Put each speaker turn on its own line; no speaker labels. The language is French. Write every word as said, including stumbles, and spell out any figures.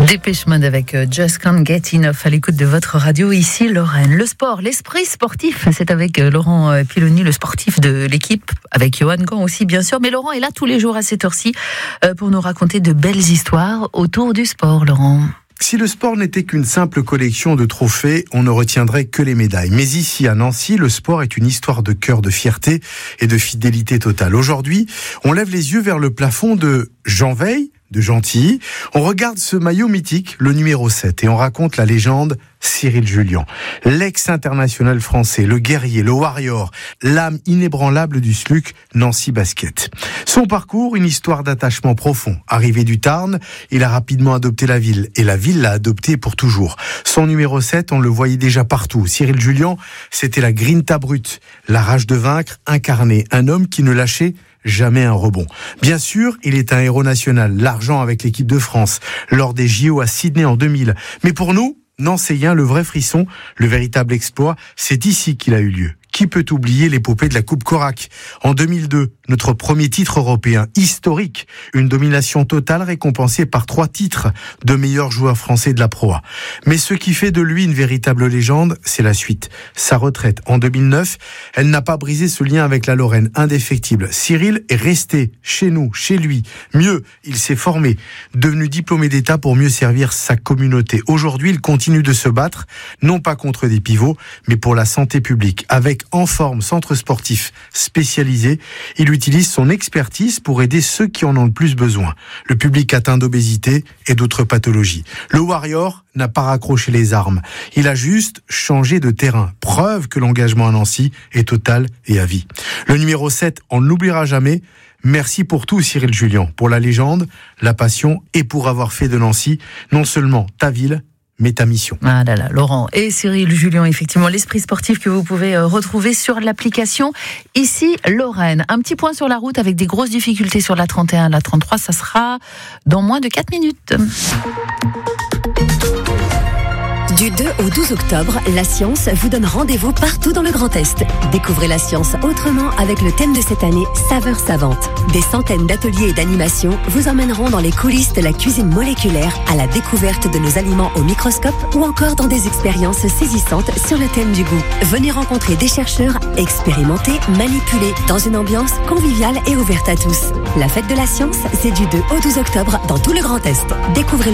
Dépêche Mode avec Just Can't Get Enough à l'écoute de votre radio, ici Lorraine. Le sport, l'esprit sportif, c'est avec Laurent Piloni, le sportif de l'équipe, avec Johan Gant aussi bien sûr. Mais Laurent est là tous les jours à cette heure-ci pour nous raconter de belles histoires autour du sport, Laurent.
Si le sport n'était qu'une simple collection de trophées, on ne retiendrait que les médailles. Mais ici, à Nancy, le sport est une histoire de cœur, de fierté et de fidélité totale. Aujourd'hui, on lève les yeux vers le plafond de Jean Veil, de Gentilly. On regarde ce maillot mythique, le numéro sept, et on raconte la légende Cyril Jullian. L'ex-international français, le guerrier, le warrior, l'âme inébranlable du S L U C Nancy Basket. Son parcours, une histoire d'attachement profond. Arrivé du Tarn, il a rapidement adopté la ville, et la ville l'a adopté pour toujours. Son numéro sept, on le voyait déjà partout. Cyril Jullian, c'était la grinta brute, la rage de vaincre incarnée, un homme qui ne lâchait jamais un rebond. Bien sûr, il est un héros national, l'argent avec l'équipe de France, lors des J O à Sydney en deux mille. Mais pour nous, Nancéiens, le vrai frisson, le véritable exploit, c'est ici qu'il a eu lieu. Qui peut oublier l'épopée de la Coupe Corac ? En deux mille deux, notre premier titre européen historique, une domination totale récompensée par trois titres de meilleur joueur français de la Pro A. Mais ce qui fait de lui une véritable légende, c'est la suite. Sa retraite en deux mille neuf, elle n'a pas brisé ce lien avec la Lorraine, indéfectible. Cyril est resté chez nous, chez lui. Mieux, il s'est formé, devenu diplômé d'État pour mieux servir sa communauté. Aujourd'hui, il continue de se battre, non pas contre des pivots, mais pour la santé publique, avec En Forme, centre sportif spécialisé. Il utilise son expertise pour aider ceux qui en ont le plus besoin. Le public atteint d'obésité et d'autres pathologies. Le Warrior n'a pas raccroché les armes. Il a juste changé de terrain. Preuve que l'engagement à Nancy est total et à vie. Le numéro sept, on ne l'oubliera jamais. Merci pour tout, Cyril Jullian, pour la légende, la passion et pour avoir fait de Nancy non seulement ta ville, mais ta mission.
Ah là là, Laurent et Cyril Jullian, effectivement, l'esprit sportif que vous pouvez retrouver sur l'application ici Lorraine. Un petit point sur la route avec des grosses difficultés sur la trente et un, la trente-trois, ça sera dans moins de quatre minutes.
Du deux au douze octobre, la science vous donne rendez-vous partout dans le Grand Est. Découvrez la science autrement avec le thème de cette année, Saveurs savantes. Des centaines d'ateliers et d'animations vous emmèneront dans les coulisses de la cuisine moléculaire, à la découverte de nos aliments au microscope ou encore dans des expériences saisissantes sur le thème du goût. Venez rencontrer des chercheurs, expérimenter, manipuler dans une ambiance conviviale et ouverte à tous. La fête de la science, c'est du deux au douze octobre dans tout le Grand Est. Découvrez